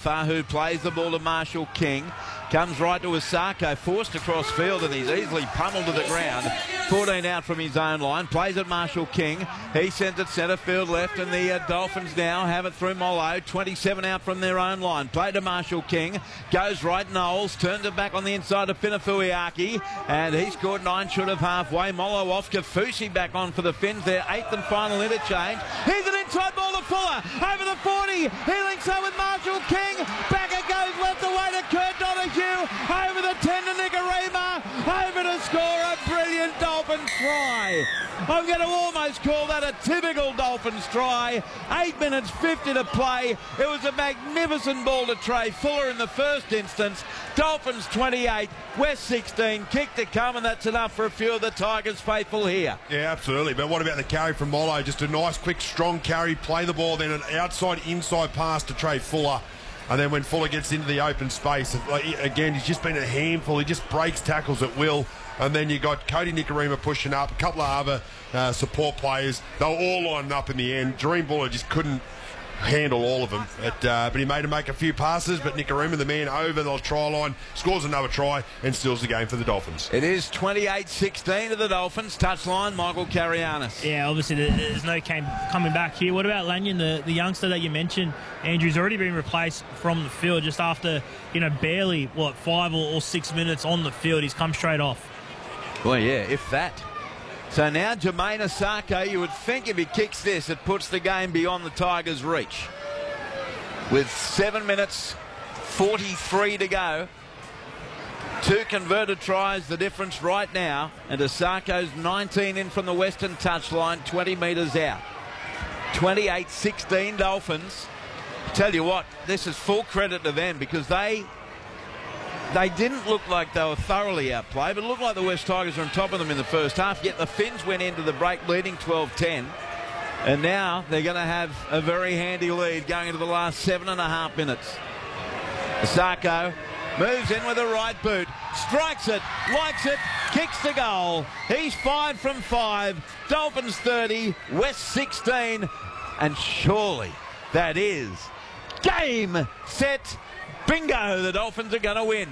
Fahu plays the ball to Marshall King. Comes right to Asako, forced across field, and he's easily pummeled to the ground. 14 out from his own line. Plays at Marshall King. He sends it centre field left, and the Dolphins now have it through Mollo. 27 out from their own line. Play to Marshall King. Goes right, Knowles. Turns it back on the inside of Finafuiaki, and he scored 9 short of halfway. Mollo off. Kafusi back on for the Finns. Their 8th and final interchange. Here's an inside ball to Fuller. Over the 40. He links up with Marshall King. Back it goes left away to Kurt Donahue. Over the 10 to Nicarima. Over to score a brilliant Dolphins try. I'm going to almost call that a typical Dolphins try. 8 minutes 50 to play. It was a magnificent ball to Trey Fuller in the first instance. Dolphins 28, West 16. Kick to come, and that's enough for a few of the Tigers faithful here. Yeah, absolutely. But what about the carry from Mollo? Just a nice, quick, strong carry. Play the ball, then an outside-inside pass to Trey Fuller. And then when Fuller gets into the open space, again, he's just been a handful. He just breaks tackles at will. And then you got Cody Nicarima pushing up, a couple of other support players. They were all lining up in the end. Dream Buller just couldn't handle all of them. But he made him make a few passes, but Nicarima, the man over the try line, scores another try and steals the game for the Dolphins. It is 28-16 to the Dolphins. Touchline, Michael Carianis. Yeah, obviously there's no coming back here. What about Lanyon, the youngster that you mentioned? Andrew's already been replaced from the field just after, barely, 5 or 6 minutes on the field. He's come straight off. Well, yeah, if that. So now Jermaine Asako, you would think if he kicks this, it puts the game beyond the Tigers' reach. With 7 minutes 43 to go. 2 converted tries, the difference right now. And Asako's 19 in from the western touchline, 20 metres out. 28-16 Dolphins. Tell you what, this is full credit to them because they didn't look like they were thoroughly outplayed, but it looked like the West Tigers were on top of them in the first half, yet the Finns went into the break leading 12-10, and now they're going to have a very handy lead going into the last 7.5 minutes. Asako moves in with a right boot, strikes it, likes it, kicks the goal. He's 5 from 5, Dolphins 30, West 16, and surely that is game, set, bingo, the Dolphins are going to win.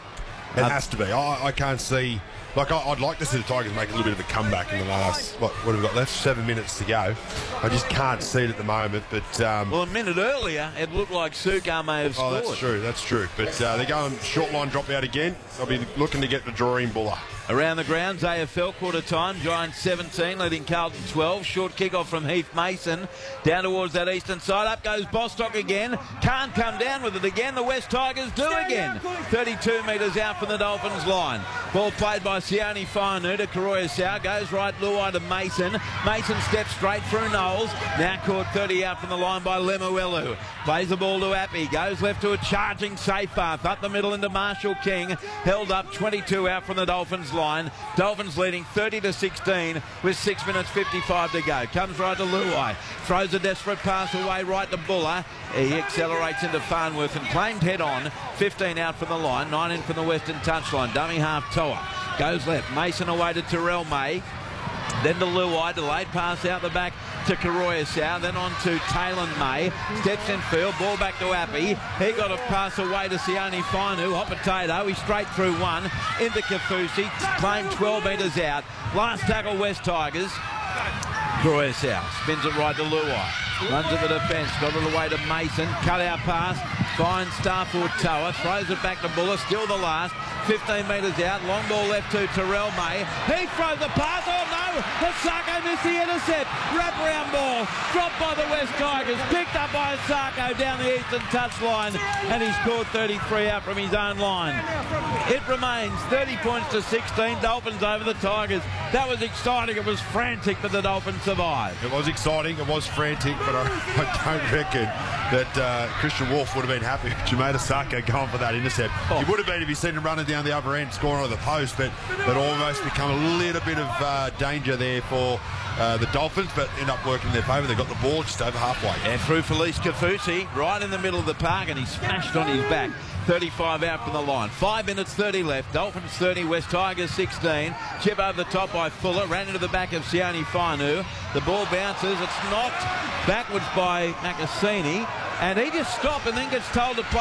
It has to be. I can't see... I'd like to see the Tigers make a little bit of a comeback in the last... What have we got left? 7 minutes to go. I just can't see it at the moment, but... well, a minute earlier, it looked like Sukar may have scored. Oh, that's true. But they're going short line drop out again. They'll be looking to get the Dream Buller. Around the grounds, AFL quarter time. Giants 17, leading Carlton 12. Short kick-off from Heath Mason. Down towards that eastern side. Up goes Bostock again. Can't come down with it again. The West Tigers do again. 32 metres out from the Dolphins line. Ball played by Sione Fainu to Koroya-Sau. Goes right, Luai to Mason. Mason steps straight through Knowles. Now caught 30 out from the line by Lemuelu. Plays the ball to Appy. Goes left to a charging safe path. Up the middle into Marshall King. Held up 22 out from the Dolphins line. Dolphins leading 30-16 with 6 minutes 55 to go. Comes right to Luai. Throws a desperate pass away right to Buller. He accelerates into Farnworth and claimed head on. 15 out from the line. 9 in from the western touchline. Dummy half Toa. Goes left. Mason away to Terrell May. Then to Luai, delayed pass out the back to Koroya-Sau, then on to Taylor May, steps in field, ball back to Appy, he got a pass away to Sione Fainu, hot potato, he's straight through one, into Kafusi, claimed 12 metres out, last tackle West Tigers, Koroya-Sau spins it right to Luai, runs at the defence, got it away to Mason, cut out pass, finds Starford Toa, throws it back to Buller, still the last, 15 metres out, long ball left to Terrell May, he throws the pass, oh no, Asako missed the intercept, wraparound ball, dropped by the West Tigers, picked up by Asako down the eastern touchline, and he scored 33 out from his own line. It remains 30 points to 16, Dolphins over the Tigers. That was exciting, it was frantic, but the Dolphins survived. It was exciting, it was frantic, but I don't reckon that Christian Wolf would have been happy with Jermaine Asako going for that intercept. He would have been if he'd seen him running down the other end, scoring on the post, but that almost become a little bit of danger there for the Dolphins, but end up working in their favour. They got the ball just over halfway. And through Felice Kafusi, right in the middle of the park, and he smashed on his back. 35 out from the line. 5 minutes 30 left. Dolphins 30, West Tigers 16. Chip over the top by Fuller. Ran into the back of Sione Fainu. The ball bounces. It's knocked backwards by Makasini. And he just stopped and then gets told to play.